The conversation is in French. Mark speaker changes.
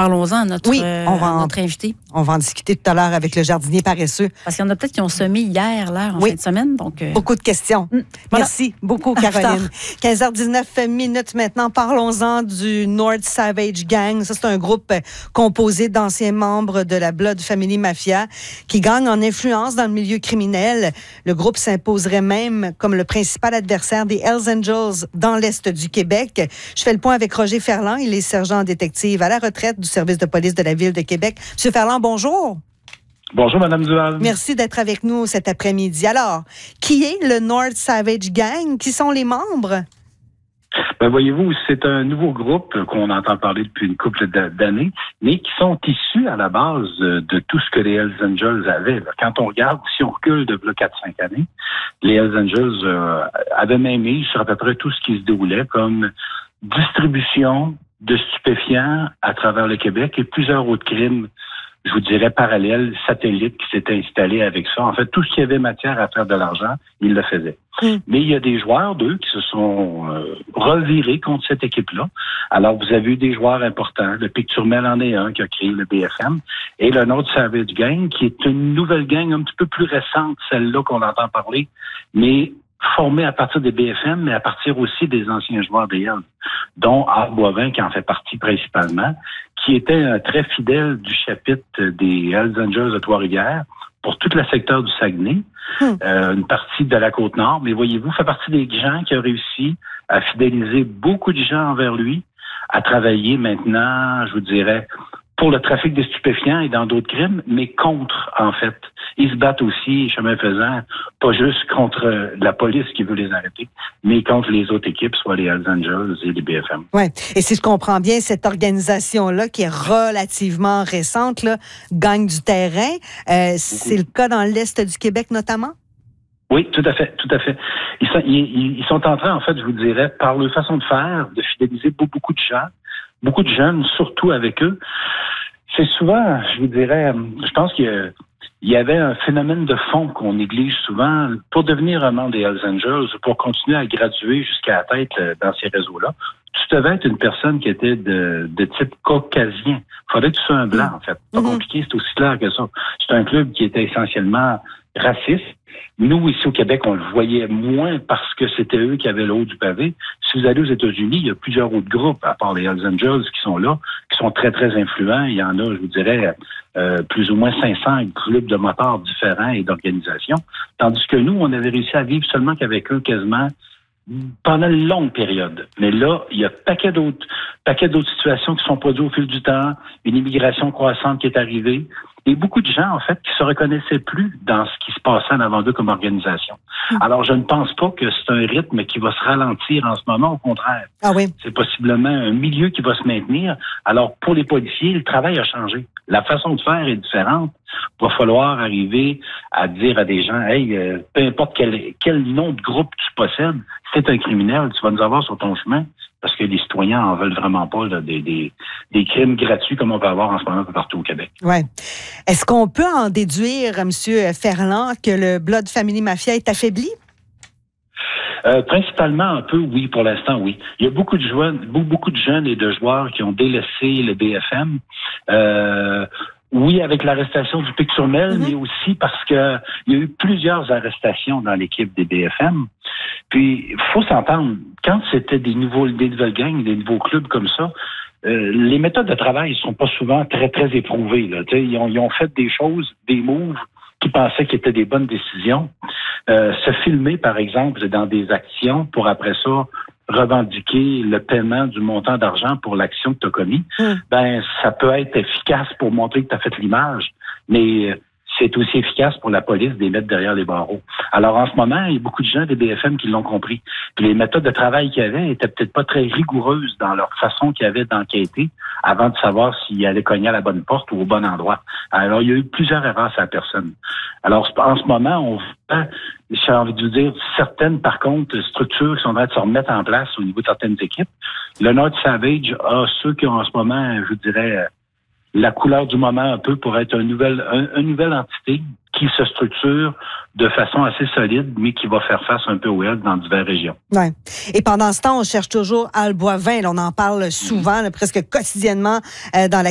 Speaker 1: Parlons-en à notre, notre invité.
Speaker 2: On va en discuter tout à l'heure avec le jardinier paresseux.
Speaker 1: Parce qu'il y en a peut-être qui ont semé hier, là, en fin de semaine. Donc,
Speaker 2: beaucoup de questions.
Speaker 1: Voilà.
Speaker 2: Merci beaucoup, Caroline. 15h19 maintenant. Parlons-en du North Savage Gang. Ça, c'est un groupe composé d'anciens membres de la Blood Family Mafia qui gagne en influence dans le milieu criminel. Le groupe s'imposerait même comme le principal adversaire des Hells Angels dans l'Est du Québec. Je fais le point avec Roger Ferland. Il est sergent détective à la retraite du service de police de la Ville de Québec. Monsieur Ferland, bonjour.
Speaker 3: Bonjour, Mme Duval.
Speaker 2: Merci d'être avec nous cet après-midi. Alors, qui est le North Savage Gang? Qui sont les membres?
Speaker 3: Ben, voyez-vous, c'est un nouveau groupe qu'on entend parler depuis une couple d'années, mais qui sont issus à la base de tout ce que les Hells Angels avaient. Quand on regarde, si on recule de 4-5 années, les Hells Angels avaient même mis sur à peu près tout ce qui se déroulait comme distribution de stupéfiants à travers le Québec et plusieurs autres crimes, je vous dirais, parallèles, satellites qui s'étaient installés avec ça. En fait, tout ce qui avait matière à faire de l'argent, ils le faisaient. Mais il y a des joueurs d'eux qui se sont revirés contre cette équipe-là. Alors, vous avez eu des joueurs importants. Le Picturmel en est un qui a créé le BFM. Et le North Savage Gang, qui est une nouvelle gang un petit peu plus récente, celle-là qu'on entend parler, mais formée à partir des BFM, mais à partir aussi des anciens joueurs des Hells, dont Art Boivin, qui en fait partie principalement, qui était très fidèle du chapitre des Hells Angels de Trois-Rivières pour tout le secteur du Saguenay, une partie de la Côte-Nord, mais voyez-vous, fait partie des gens qui ont réussi à fidéliser beaucoup de gens envers lui, à travailler maintenant, je vous dirais, pour le trafic de stupéfiants et dans d'autres crimes, mais contre, en fait. Ils se battent aussi, chemin faisant, pas juste contre la police qui veut les arrêter, mais contre les autres équipes, soit les Hells Angels et les BFM.
Speaker 2: Oui. Et si je comprends bien, cette organisation-là, qui est relativement récente, là, gagne du terrain. C'est le cas dans l'Est du Québec, notamment?
Speaker 3: Oui, tout à fait, tout à fait. Ils sont en train, en fait, je vous dirais, par leur façon de faire, de fidéliser beaucoup de gens, beaucoup de jeunes, surtout avec eux. C'est souvent, je vous dirais, je pense qu'il y avait un phénomène de fond qu'on néglige souvent. Pour devenir un membre des Hells Angels, pour continuer à graduer jusqu'à la tête dans ces réseaux-là, tu devais être une personne qui était de type caucasien. Il fallait que tu sois un blanc, en fait. Pas compliqué, c'est aussi clair que ça. C'est un club qui était essentiellement raciste. Nous, ici au Québec, on le voyait moins parce que c'était eux qui avaient le haut du pavé. Si vous allez aux États-Unis, il y a plusieurs autres groupes, à part les Hells Angels, qui sont là, qui sont très, très influents. Il y en a, je vous dirais, plus ou moins 500 clubs de motards différents et d'organisations. Tandis que nous, on avait réussi à vivre seulement qu'avec eux quasiment pendant une longue période. Mais là, il y a paquet d'autres situations qui sont produites au fil du temps, une immigration croissante qui est arrivée, et beaucoup de gens, en fait, qui se reconnaissaient plus dans ce qui se passait en avant d'eux comme organisation. Alors, je ne pense pas que c'est un rythme qui va se ralentir en ce moment, au contraire.
Speaker 2: Ah oui.
Speaker 3: C'est possiblement un milieu qui va se maintenir. Alors, pour les policiers, le travail a changé. La façon de faire est différente. Il va falloir arriver à dire à des gens, hey, peu importe quel nom de groupe tu possèdes, si t'es un criminel, tu vas nous avoir sur ton chemin. Parce que les citoyens en veulent vraiment pas là, des crimes gratuits comme on peut avoir en ce moment un peu partout au Québec.
Speaker 2: Ouais. Est-ce qu'on peut en déduire, M. Ferland, que le Blood Family Mafia est affaibli?
Speaker 3: Principalement un peu, oui, pour l'instant, oui. Il y a beaucoup de jeunes et de joueurs qui ont délaissé le BFM. Oui, avec l'arrestation du Picturmel, mais aussi parce que il y a eu plusieurs arrestations dans l'équipe des BFM. Puis, il faut s'entendre, quand c'était des nouvelles gangs, des nouveaux clubs comme ça, les méthodes de travail sont pas souvent très, très éprouvées. Là. Ils ont fait des choses, des moves qui pensaient qu'ils étaient des bonnes décisions. Se filmer, par exemple, dans des actions pour après ça revendiquer le paiement du montant d'argent pour l'action que tu as commis, ben ça peut être efficace pour montrer que tu as fait l'image, mais c'est aussi efficace pour la police de les mettre derrière les barreaux. Alors, en ce moment, il y a beaucoup de gens des BFM qui l'ont compris. Puis les méthodes de travail qu'ils avaient étaient peut-être pas très rigoureuses dans leur façon qu'ils avaient d'enquêter avant de savoir s'ils allaient cogner à la bonne porte ou au bon endroit. Alors, il y a eu plusieurs erreurs à la personne. Alors, en ce moment, on voit, j'ai envie de vous dire, certaines, par contre, structures qui sont en train de se remettre en place au niveau de certaines équipes. Le North Savage a ceux qui ont en ce moment, je dirais, la couleur du moment un peu pour être une nouvelle entité qui se structure de façon assez solide, mais qui va faire face un peu aux Hells dans diverses régions.
Speaker 2: Ouais. Et pendant ce temps, on cherche toujours Al Boivin. Là, on en parle souvent, là, presque quotidiennement dans la